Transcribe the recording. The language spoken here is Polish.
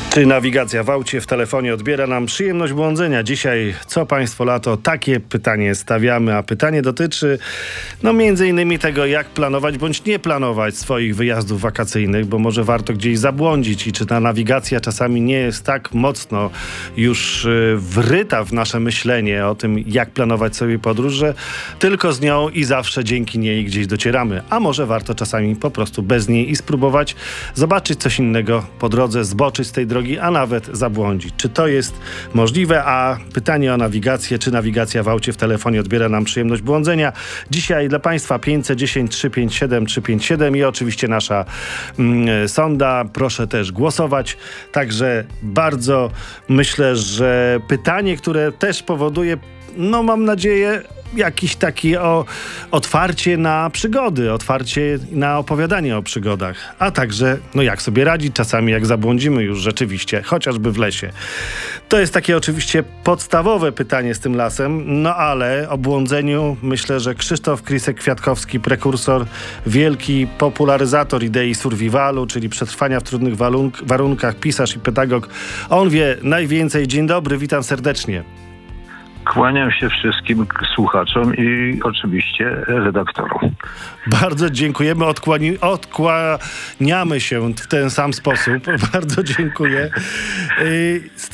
Czy nawigacja w aucie, w telefonie odbiera nam przyjemność błądzenia? Dzisiaj, co państwo lato? Takie pytanie stawiamy, a pytanie dotyczy między innymi tego, jak planować bądź nie planować swoich wyjazdów wakacyjnych, bo może warto gdzieś zabłądzić i czy ta nawigacja czasami nie jest tak mocno już wryta w nasze myślenie o tym, jak planować sobie podróż, że tylko z nią i zawsze dzięki niej gdzieś docieramy. A może warto czasami po prostu bez niej i spróbować zobaczyć coś innego po drodze, zboczyć z tej drogi, a nawet zabłądzić. Czy to jest możliwe? A pytanie o nawigację, czy nawigacja w aucie, w telefonie odbiera nam przyjemność błądzenia? Dzisiaj dla państwa 510 357 357 i oczywiście nasza sonda. Proszę też głosować. Także bardzo myślę, że pytanie, które też powoduje, mam nadzieję, jakiś taki otwarcie na przygody, otwarcie na opowiadanie o przygodach, a także jak sobie radzić czasami, jak zabłądzimy już rzeczywiście, chociażby w lesie. To jest takie oczywiście podstawowe pytanie z tym lasem, ale o błądzeniu myślę, że Krzysztof Krisek-Kwiatkowski, prekursor, wielki popularyzator idei survivalu, czyli przetrwania w trudnych warunkach, pisarz i pedagog. On wie najwięcej. Dzień dobry, witam serdecznie. Kłaniam się wszystkim słuchaczom i oczywiście redaktorom. Bardzo dziękujemy. Odkłaniamy się w ten sam sposób. Bardzo dziękuję.